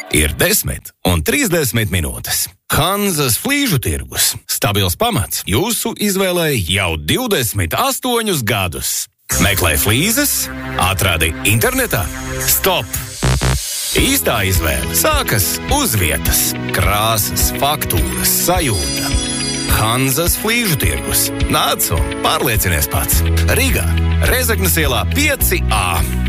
Ir 10 un 30 minūtes. Hanzas flīžu tirgus. Stabils pamats jūsu izvēlei jau 28 gadus. Meklē flīzes, atradi internetā. Stop! Īstā izvēle sākas uz vietas. Krāsas, faktūras, sajūta. Hanzas flīžu tirgus. Nāc un pārliecinies pats. Rīgā, Rezeknes ielā 5A.